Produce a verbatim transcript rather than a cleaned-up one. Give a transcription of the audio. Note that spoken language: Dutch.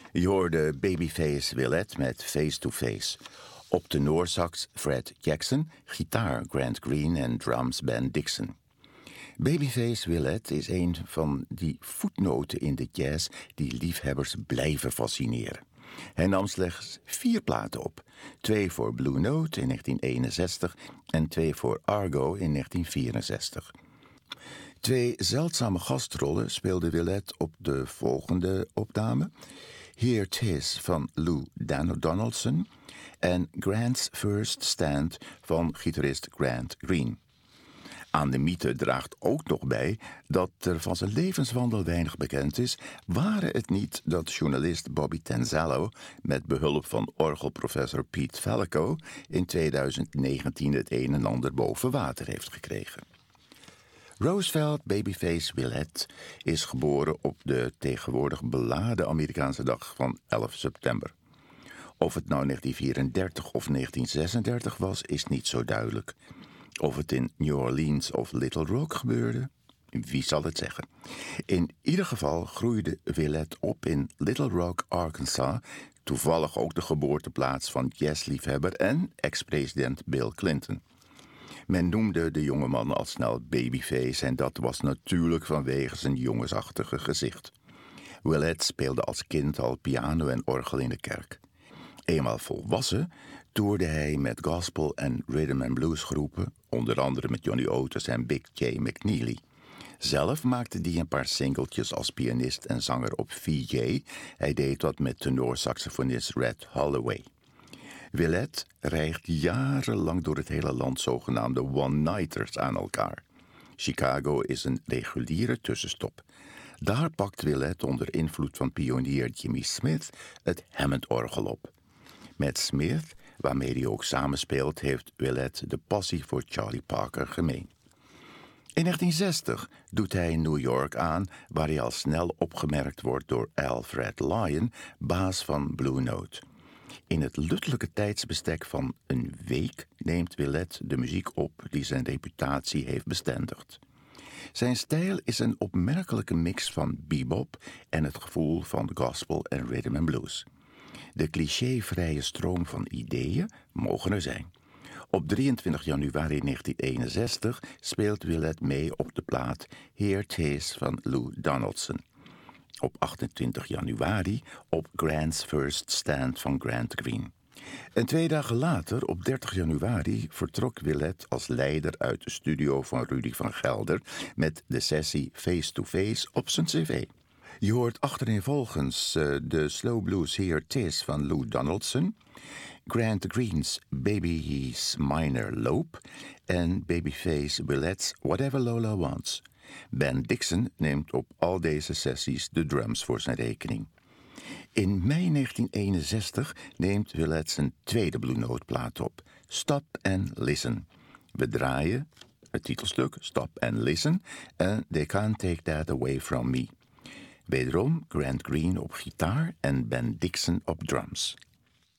Je hoorde Babyface Willette met Face to Face. Op tenorsax Fred Jackson, gitaar Grant Green en drums Ben Dixon. Babyface Willette is een van die voetnoten in de jazz die liefhebbers blijven fascineren. Hij nam slechts vier platen op. Twee voor Blue Note in negentien eenenzestig en twee voor Argo in negentien vierenzestig. Twee zeldzame gastrollen speelde Willette op de volgende opname. Here 'Tis van Lou Donaldson en Grant's First Stand van gitarist Grant Green. Aan de mythe draagt ook nog bij dat er van zijn levenswandel weinig bekend is, ware het niet dat journalist Bobby Tanzalo met behulp van orgelprofessor Pete Falco in tweeduizend negentien het een en ander boven water heeft gekregen. Roosevelt Babyface Willette is geboren op de tegenwoordig beladen Amerikaanse dag van elf september. Of het nou negentien vierendertig of negentien zesendertig was, is niet zo duidelijk. Of het in New Orleans of Little Rock gebeurde, wie zal het zeggen? In ieder geval groeide Willette op in Little Rock, Arkansas, toevallig ook de geboorteplaats van jazzliefhebber en ex-president Bill Clinton. Men noemde de jongeman al snel Babyface en dat was natuurlijk vanwege zijn jongensachtige gezicht. Willette speelde als kind al piano en orgel in de kerk. Eenmaal volwassen toerde hij met gospel- en rhythm and blues groepen, onder andere met Johnny Otis en Big J. McNeely. Zelf maakte hij een paar singeltjes als pianist en zanger op V J. Hij deed wat met tenorsaxofonist Red Holloway. Willette rijgt jarenlang door het hele land zogenaamde one-nighters aan elkaar. Chicago is een reguliere tussenstop. Daar pakt Willette onder invloed van pionier Jimmy Smith het Hammond-orgel op. Met Smith, waarmee hij ook samenspeelt, heeft Willette de passie voor Charlie Parker gemeen. In negentien zestig doet hij New York aan, waar hij al snel opgemerkt wordt door Alfred Lyon, baas van Blue Note. In het luttelijke tijdsbestek van een week neemt Willette de muziek op die zijn reputatie heeft bestendigd. Zijn stijl is een opmerkelijke mix van bebop en het gevoel van gospel en rhythm and blues. De clichévrije stroom van ideeën mogen er zijn. Op drieëntwintig januari negentien eenenzestig speelt Willette mee op de plaat Here 'Tis van Lou Donaldson. Op achtentwintig januari op Grant's First Stand van Grant Green. En twee dagen later, op dertig januari, vertrok Willette als leider uit de studio van Rudy van Gelder met de sessie Face to Face op zijn cv. Je hoort achtereenvolgens uh, de slow blues Here 'Tis van Lou Donaldson, Grant Green's Baby He's Minor Lope en Babyface Willette's Whatever Lola Wants. Ben Dixon neemt op al deze sessies de drums voor zijn rekening. In mei negentien eenenzestig neemt Willette zijn tweede Blue Note plaat op, Stop and Listen. We draaien het titelstuk Stop and Listen en They Can't Take That Away From Me. Wederom Grant Green op gitaar en Ben Dixon op drums.